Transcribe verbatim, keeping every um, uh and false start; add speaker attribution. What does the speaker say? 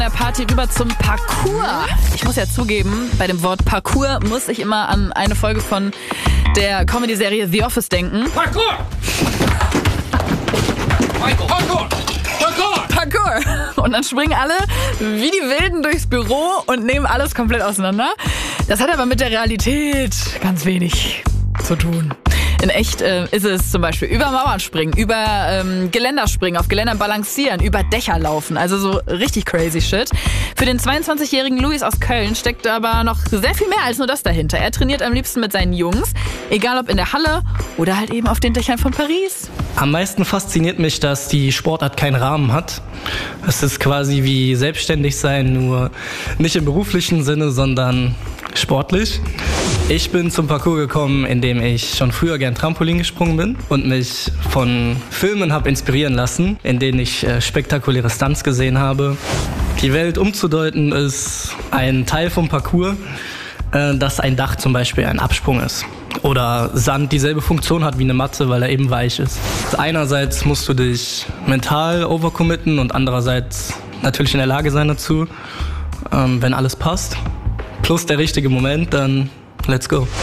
Speaker 1: Der Party rüber zum Parkour. Ich muss ja zugeben, bei dem Wort Parkour muss ich immer an eine Folge von der Comedy-Serie The Office denken.
Speaker 2: Parkour! Michael, Parkour! Parkour!
Speaker 1: Parkour! Und dann springen alle wie die Wilden durchs Büro und nehmen alles komplett auseinander. Das hat aber mit der Realität ganz wenig zu tun. In echt äh, ist es zum Beispiel über Mauern springen, über ähm, Geländer springen, auf Geländern balancieren, über Dächer laufen. Also so richtig crazy shit. Für den zweiundzwanzigjährigen Luis aus Köln steckt aber noch sehr viel mehr als nur das dahinter. Er trainiert am liebsten mit seinen Jungs, egal ob in der Halle oder halt eben auf den Dächern von Paris.
Speaker 3: Am meisten fasziniert mich, dass die Sportart keinen Rahmen hat. Es ist quasi wie selbstständig sein, nur nicht im beruflichen Sinne, sondern sportlich. Ich bin zum Parkour gekommen, indem ich schon früher gern Trampolin gesprungen bin und mich von Filmen habe inspirieren lassen, in denen ich äh, spektakuläre Stunts gesehen habe. Die Welt umzudeuten ist ein Teil vom Parkour, äh, dass ein Dach zum Beispiel ein Absprung ist. Oder Sand dieselbe Funktion hat wie eine Matte, weil er eben weich ist. Einerseits musst du dich mental overcommitten und andererseits natürlich in der Lage sein dazu, ähm, wenn alles passt. Plus der richtige Moment, dann let's go.